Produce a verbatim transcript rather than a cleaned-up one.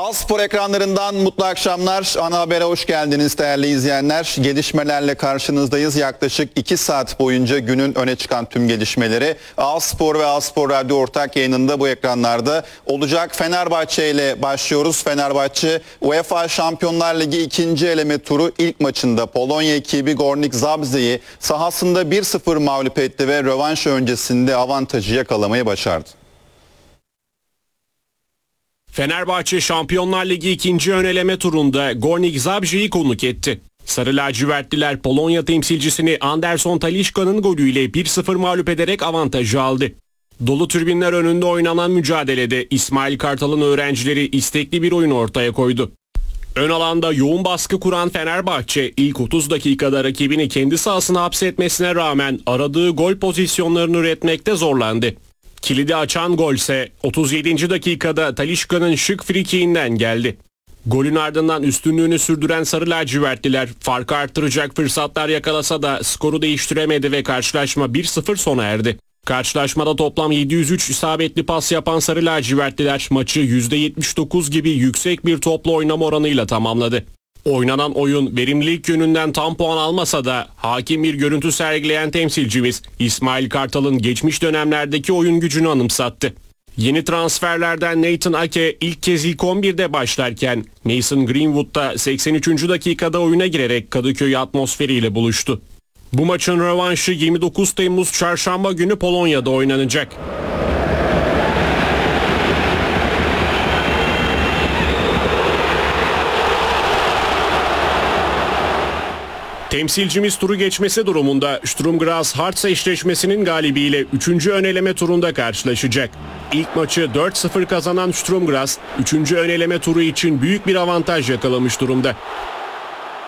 A-Spor ekranlarından mutlu akşamlar. Ana Haber'e hoş geldiniz değerli izleyenler. Gelişmelerle karşınızdayız. Yaklaşık iki saat boyunca günün öne çıkan tüm gelişmeleri A-Spor ve A-Spor Radyo ortak yayınında bu ekranlarda olacak. Fenerbahçe ile başlıyoruz. Fenerbahçe UEFA Şampiyonlar Ligi ikinci eleme turu ilk maçında Polonya ekibi Górnik Zabrze'yi sahasında bir sıfır mağlup etti ve rövanş öncesinde avantajı yakalamayı başardı. Fenerbahçe Şampiyonlar Ligi ikinci öneleme turunda Górnik Zabrze'yi konuk etti. Sarı lacivertliler Polonya temsilcisini Anderson Talisca'nın golüyle bir sıfır mağlup ederek avantajı aldı. Dolu tribünler önünde oynanan mücadelede İsmail Kartal'ın öğrencileri istekli bir oyun ortaya koydu. Ön alanda yoğun baskı kuran Fenerbahçe ilk otuz dakikada rakibini kendi sahasına hapsetmesine rağmen aradığı gol pozisyonlarını üretmekte zorlandı. Kilidi açan golse otuz yedinci dakikada Talisca'nın şık frikiğinden geldi. Golün ardından üstünlüğünü sürdüren Sarı lacivertliler farkı arttıracak fırsatlar yakalasa da skoru değiştiremedi ve karşılaşma bir sıfır sona erdi. Karşılaşmada toplam yedi yüz üç isabetli pas yapan Sarı lacivertliler maçı yüzde yetmiş dokuz gibi yüksek bir toplu oynama oranıyla tamamladı. Oynanan oyun verimlilik yönünden tam puan almasa da hakim bir görüntü sergileyen temsilcimiz İsmail Kartal'ın geçmiş dönemlerdeki oyun gücünü anımsattı. Yeni transferlerden Nathan Ake ilk kez ilk on birde başlarken Mason Greenwood da seksen üçüncü dakikada oyuna girerek Kadıköy atmosferiyle buluştu. Bu maçın rövanşı yirmi dokuz Temmuz Çarşamba günü Polonya'da oynanacak. Temsilcimiz turu geçmesi durumunda Sturm Graz Harz eşleşmesinin galibiyle üçüncü öneleme turunda karşılaşacak. İlk maçı dört sıfır kazanan Sturm Graz üçüncü öneleme turu için büyük bir avantaj yakalamış durumda.